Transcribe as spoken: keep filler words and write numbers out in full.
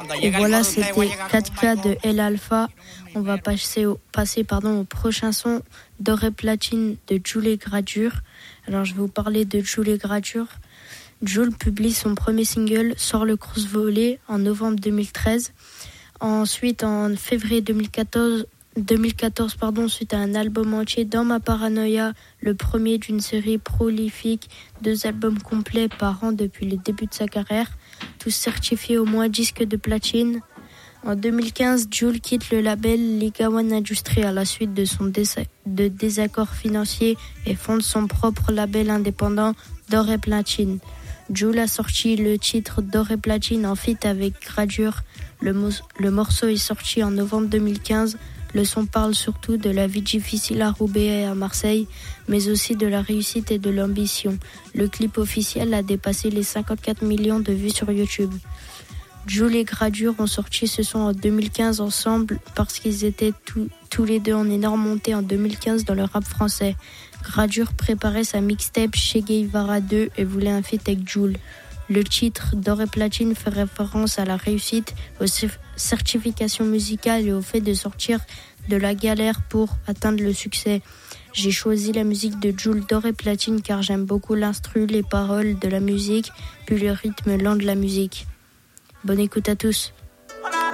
Et voilà, c'était quatre K de El Alpha. On va passer au, passer, pardon, au prochain son, Doré Platine de Jul et Gradure. Alors, je vais vous parler de Jul et Gradure. Jul publie son premier single, Sort le Cross Volley, en novembre deux mille treize. Ensuite, en février deux mille quatorze, deux mille quatorze pardon, suite à un album entier, Dans ma paranoïa, le premier d'une série prolifique, deux albums complets par an depuis le début de sa carrière, tous certifiés au moins disque de platine. En deux mille quinze, Jul quitte le label Liga One Industries à la suite de son dés- de désaccords financiers et fonde son propre label indépendant D'Or et Platine. Jul a sorti le titre D'Or et Platine en feat avec Gradure. Le, mo- le morceau est sorti en novembre deux mille quinze. Le son parle surtout de la vie difficile à Roubaix et à Marseille, mais aussi de la réussite et de l'ambition. Le clip officiel a dépassé les cinquante-quatre millions de vues sur YouTube. Jul et Gradure ont sorti ce son en deux mille quinze ensemble parce qu'ils étaient tout, tous les deux en énorme montée en deux mille quinze dans le rap français. Gradure préparait sa mixtape Che Guevara deux et voulait un feat avec Jul. Le titre D'Or et Platine fait référence à la réussite, aux certifications musicales et au fait de sortir de la galère pour atteindre le succès. J'ai choisi la musique de Jul D'Or et Platine car j'aime beaucoup l'instru, les paroles de la musique, puis le rythme lent de la musique. Bonne écoute à tous.